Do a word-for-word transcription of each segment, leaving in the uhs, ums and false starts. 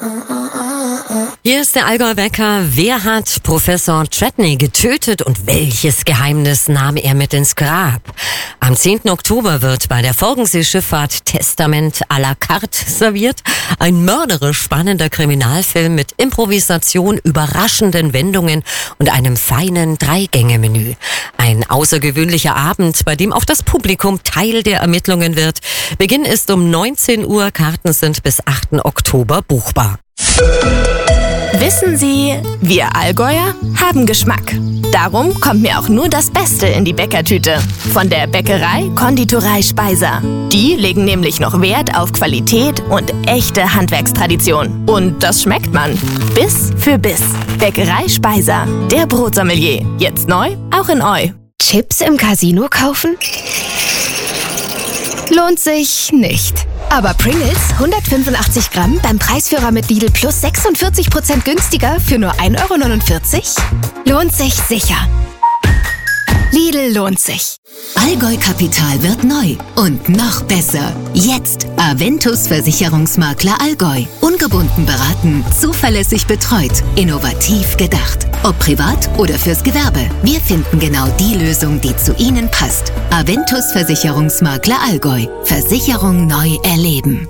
Hier ist der Allgäuer Wecker. Wer hat Professor Chetney getötet und welches Geheimnis nahm er mit ins Grab? Am zehnten Oktober wird bei der Forgensee-Schifffahrt Testament à la carte serviert. Ein mörderisch spannender Kriminalfilm mit Improvisation, überraschenden Wendungen und einem feinen Drei-Gänge-Menü. Ein außergewöhnlicher Abend, bei dem auch das Publikum Teil der Ermittlungen wird. Beginn ist um neunzehn Uhr. Karten sind bis achten Oktober buchbar. Wissen Sie, wir Allgäuer haben Geschmack. Darum kommt mir auch nur das Beste in die Bäckertüte. Von der Bäckerei Konditorei Speiser. Die legen nämlich noch Wert auf Qualität und echte Handwerkstradition. Und das schmeckt man. Biss für Biss. Bäckerei Speiser. Der Brotsommelier. Jetzt neu, auch in Eu. Chips im Casino kaufen? Lohnt sich nicht. Aber Pringles hundertfünfundachtzig Gramm beim Preisführer mit Lidl Plus sechsundvierzig Prozent günstiger für nur ein Euro neunundvierzig? Lohnt sich sicher. Lidl lohnt sich. Allgäu Kapital wird neu und noch besser. Jetzt Aventus Versicherungsmakler Allgäu. Ungebunden beraten, zuverlässig betreut, innovativ gedacht. Ob privat oder fürs Gewerbe. Wir finden genau die Lösung, die zu Ihnen passt. Aventus Versicherungsmakler Allgäu. Versicherung neu erleben.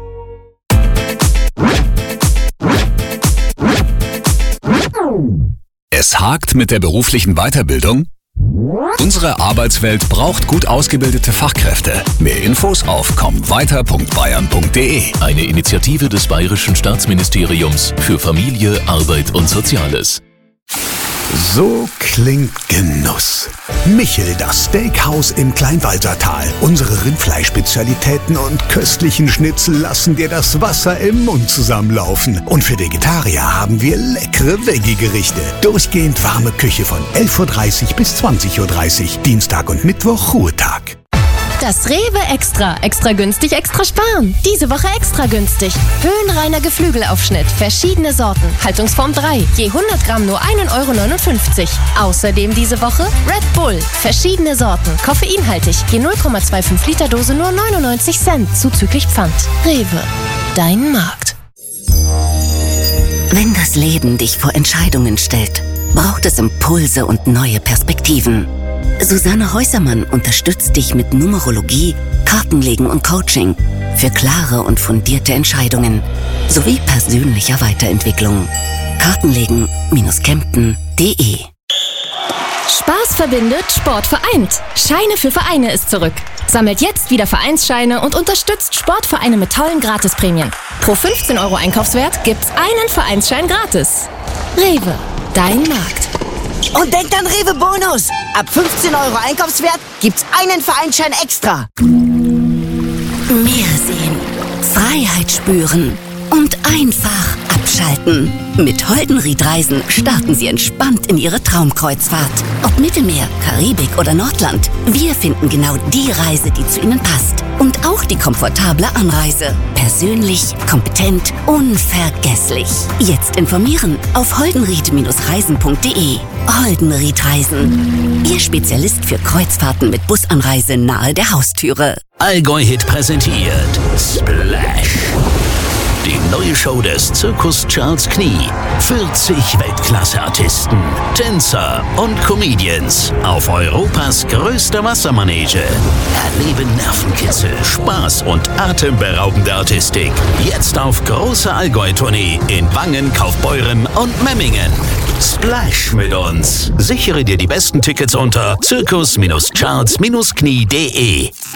Es hakt mit der beruflichen Weiterbildung? Unsere Arbeitswelt braucht gut ausgebildete Fachkräfte. Mehr Infos auf komm weiter punkt bayern punkt de. Eine Initiative des Bayerischen Staatsministeriums für Familie, Arbeit und Soziales. So klingt Genuss. Michel, das Steakhouse im Kleinwalsertal. Unsere Rindfleischspezialitäten und köstlichen Schnitzel lassen dir das Wasser im Mund zusammenlaufen. Und für Vegetarier haben wir leckere Veggie-Gerichte. Durchgehend warme Küche von elf Uhr dreißig bis zwanzig Uhr dreißig. Dienstag und Mittwoch Ruhetag. Das Rewe Extra. Extra günstig, extra sparen. Diese Woche extra günstig. Höhenreiner Geflügelaufschnitt. Verschiedene Sorten. Haltungsform drei. Je hundert Gramm nur ein Euro neunundfünfzig. Außerdem diese Woche Red Bull. Verschiedene Sorten. Koffeinhaltig. Je null Komma fünfundzwanzig Liter Dose nur neunundneunzig Cent. Zuzüglich Pfand. Rewe. Dein Markt. Wenn das Leben dich vor Entscheidungen stellt, braucht es Impulse und neue Perspektiven. Susanne Häusermann unterstützt dich mit Numerologie, Kartenlegen und Coaching für klare und fundierte Entscheidungen sowie persönlicher Weiterentwicklung. Kartenlegen Kempten punkt de. Spaß verbindet, Sport vereint. Scheine für Vereine ist zurück. Sammelt jetzt wieder Vereinsscheine und unterstützt Sportvereine mit tollen Gratisprämien. Pro fünfzehn Euro Einkaufswert gibt's einen Vereinsschein gratis. Rewe, dein Markt. Und denkt an Rewe Bonus! Ab fünfzehn Euro Einkaufswert gibt's einen Vereinsschein extra. Mehr sehen, Freiheit spüren und einfach abschalten. Mit Holdenried Reisen starten Sie entspannt in Ihre Traumkreuzfahrt. Ob Mittelmeer, Karibik oder Nordland, wir finden genau die Reise, die zu Ihnen passt. Und auch die komfortable Anreise. Persönlich, kompetent, unvergesslich. Jetzt informieren auf holdenried Reisen punkt de. Holdenried Reisen. Ihr Spezialist für Kreuzfahrten mit Busanreise nahe der Haustüre. Allgäu Hit präsentiert Splash. Die neue Show des Zirkus Charles Knie. vierzig Weltklasse-Artisten, Tänzer und Comedians auf Europas größter Wassermanege. Erleben Nervenkitzel, Spaß und atemberaubende Artistik. Jetzt auf großer Allgäu-Tournee in Wangen, Kaufbeuren und Memmingen. Splash mit uns. Sichere dir die besten Tickets unter zirkus Charles Knie punkt de.